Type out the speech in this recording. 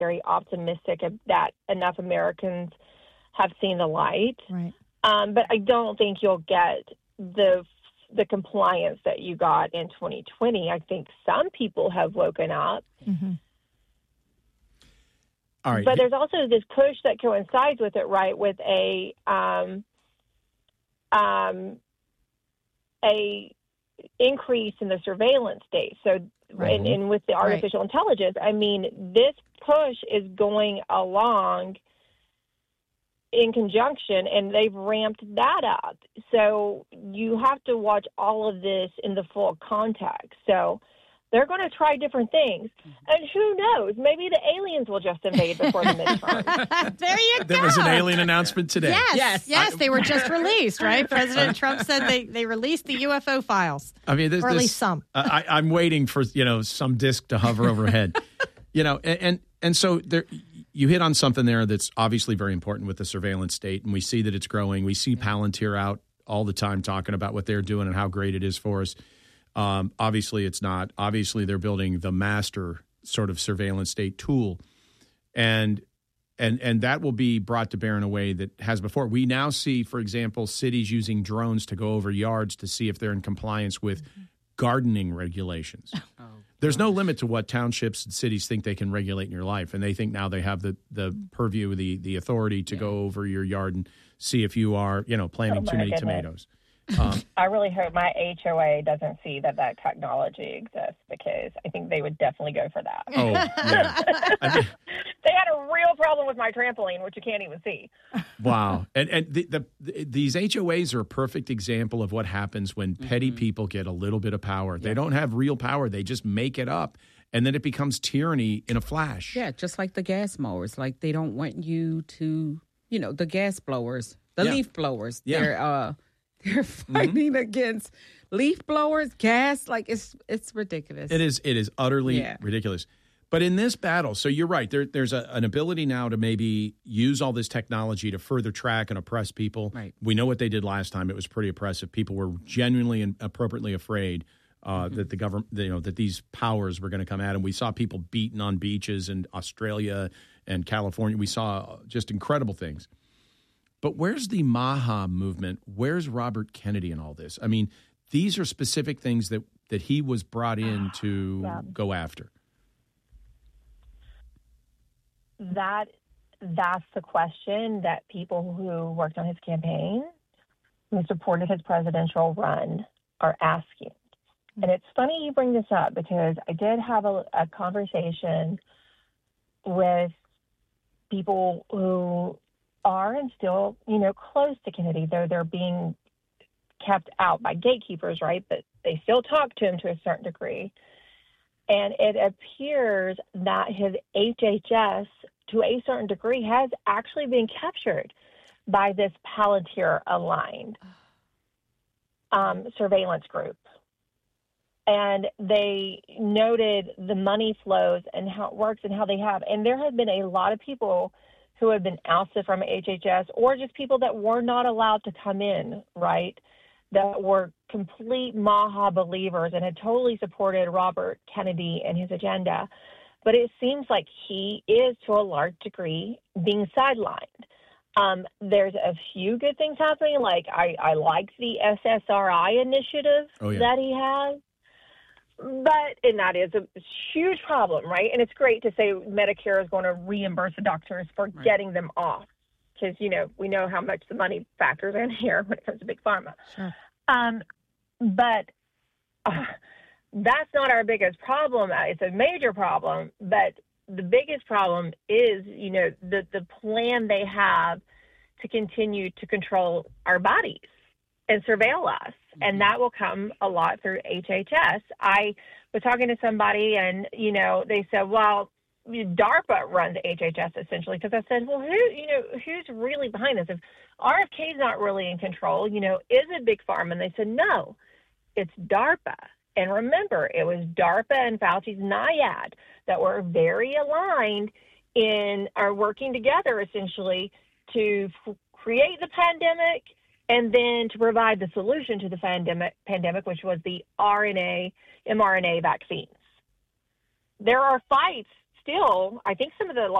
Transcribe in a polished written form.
very optimistic that enough Americans have seen the light. Right. But I don't think you'll get the compliance that you got in 2020. I think some people have woken up. Mm-hmm. All right. But there's also this push that coincides with it, right, with a increase in the surveillance state. So, and with the artificial intelligence, I mean, this push is going along in conjunction, and they've ramped that up. So you have to watch all of this in the full context. So they're going to try different things. And who knows? Maybe the aliens will just invade before the midterm. There you go. There was an alien announcement today. Yes. They were just released, right? President Trump said they released the UFO files. I mean, or at least some. I'm waiting for, some disc to hover overhead. And so there, you hit on something there that's obviously very important with the surveillance state, and we see that it's growing. We see Palantir out all the time talking about what they're doing and how great it is for us. Obviously, it's not. Obviously, they're building the master sort of surveillance state tool, and that will be brought to bear in a way that has before. We now see, for example, cities using drones to go over yards to see if they're in compliance with gardening regulations. There's no limit to what townships and cities think they can regulate in your life, and they think now they have the purview, the authority to go over your yard and see if you are, planting too many tomatoes. I really hope my HOA doesn't see that technology exists, because I think they would definitely go for that. Oh, yeah. They had a real problem with my trampoline, which you can't even see. Wow. And these HOAs are a perfect example of what happens when petty people get a little bit of power. They don't have real power. They just make it up. And then it becomes tyranny in a flash. Yeah, just like the gas mowers. Like, they don't want you to, the gas blowers, the leaf blowers. Yeah. They're fighting against leaf blowers, gas. Like, it's ridiculous. It is utterly ridiculous. But in this battle, so you're right, there's an ability now to maybe use all this technology to further track and oppress people. Right. We know what they did last time. It was pretty oppressive. People were genuinely and appropriately afraid that the government, that these powers were going to come at them. We saw people beaten on beaches in Australia and California. We saw just incredible things. But where's the MAHA movement? Where's Robert Kennedy in all this? I mean, these are specific things that he was brought in to go after. That's the question that people who worked on his campaign, who supported his presidential run, are asking. And it's funny you bring this up, because I did have a conversation with people who are and still, close to Kennedy, though they're being kept out by gatekeepers, right? But they still talk to him to a certain degree. And it appears that his HHS, to a certain degree, has actually been captured by this Palantir-aligned surveillance group. And they noted the money flows and how it works and how they have. And there have been a lot of people who have been ousted from HHS, or just people that were not allowed to come in, right, that were complete MAHA believers and had totally supported Robert Kennedy and his agenda. But it seems like he is, to a large degree, being sidelined. There's a few good things happening. Like, I like the SSRI initiative that he has. And that is a huge problem, right? And it's great to say Medicare is going to reimburse the doctors for getting them off, because, we know how much the money factors in here when it comes to big pharma. Sure. But that's not our biggest problem. It's a major problem, but the biggest problem is, the plan they have to continue to control our bodies and surveil us. And that will come a lot through HHS. I was talking to somebody, and, they said, well, DARPA runs HHS essentially, because I said, well, who's really behind this? If RFK is not really in control, is it Big Pharma? And they said, no, it's DARPA. And remember, it was DARPA and Fauci's NIAID that were very aligned are working together essentially to create the pandemic and then to provide the solution to the pandemic, which was the mRNA vaccines. There are fights still, I think some of the